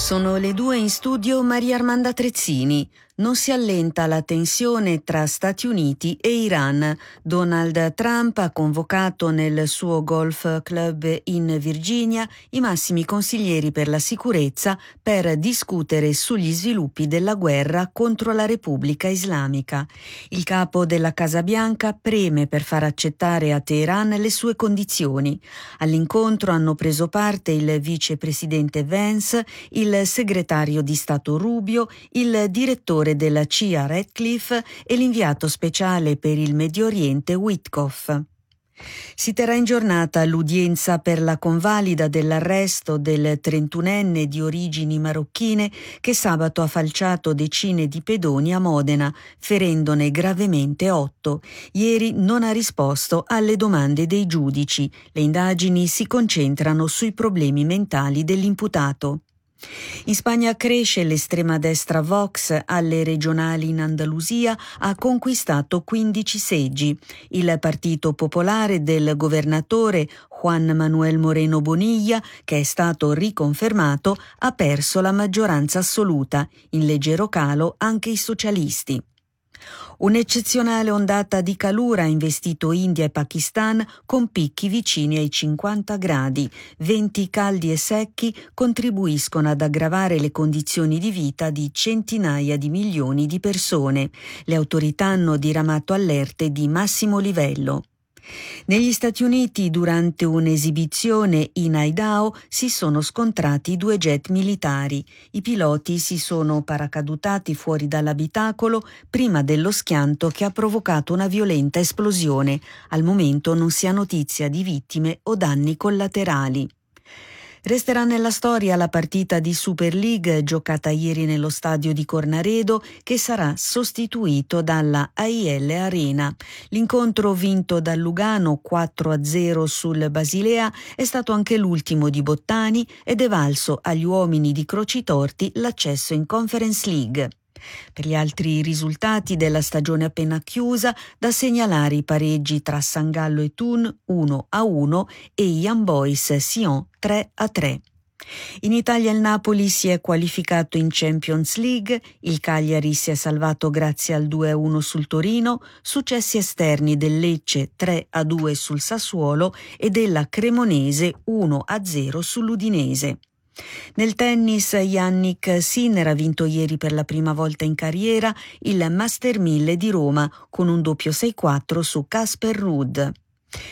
Sono le 2 in studio Maria Armanda Trezzini. Non si allenta la tensione tra Stati Uniti e Iran. Donald Trump ha convocato nel suo golf club in Virginia i massimi consiglieri per la sicurezza per discutere sugli sviluppi della guerra contro la Repubblica Islamica. Il capo della Casa Bianca preme per far accettare a Teheran le sue condizioni. All'incontro hanno preso parte il vicepresidente Vance, il segretario di Stato Rubio, il direttore della CIA Ratcliffe e l'inviato speciale per il Medio Oriente Witkoff. Si terrà in giornata l'udienza per la convalida dell'arresto del 31enne di origini marocchine che sabato ha falciato decine di pedoni a Modena, ferendone gravemente 8. Ieri non ha risposto alle domande dei giudici. Le indagini si concentrano sui problemi mentali dell'imputato. In Spagna cresce l'estrema destra Vox, alle regionali in Andalusia ha conquistato 15 seggi. Il Partito Popolare del governatore Juan Manuel Moreno Bonilla, che è stato riconfermato, ha perso la maggioranza assoluta. In leggero calo anche i socialisti. Un'eccezionale ondata di calura ha investito India e Pakistan con picchi vicini ai 50 gradi. Venti caldi e secchi contribuiscono ad aggravare le condizioni di vita di centinaia di milioni di persone. Le autorità hanno diramato allerte di massimo livello. Negli Stati Uniti, durante un'esibizione in Idaho, si sono scontrati 2 jet militari. I piloti si sono paracadutati fuori dall'abitacolo prima dello schianto che ha provocato una violenta esplosione. Al momento non si ha notizia di vittime o danni collaterali. Resterà nella storia la partita di Super League giocata ieri nello stadio di Cornaredo, che sarà sostituito dalla AIL Arena. L'incontro vinto dal Lugano 4-0 sul Basilea è stato anche l'ultimo di Bottani ed è valso agli uomini di Crocitorti l'accesso in Conference League. Per gli altri risultati della stagione appena chiusa, da segnalare i pareggi tra San Gallo e Thun 1-1 e Young Boys Sion 3-3. In Italia il Napoli si è qualificato in Champions League, il Cagliari si è salvato grazie al 2-1 sul Torino, successi esterni del Lecce 3-2 sul Sassuolo e della Cremonese 1-0 sull'Udinese. Nel tennis Jannik Sinner ha vinto ieri per la prima volta in carriera il Master 1000 di Roma con un doppio 6-4 su Casper Ruud.